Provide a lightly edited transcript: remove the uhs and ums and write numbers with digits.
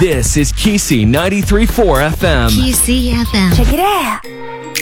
This is Kisi 93.4 FM. Kisi FM. Check it out.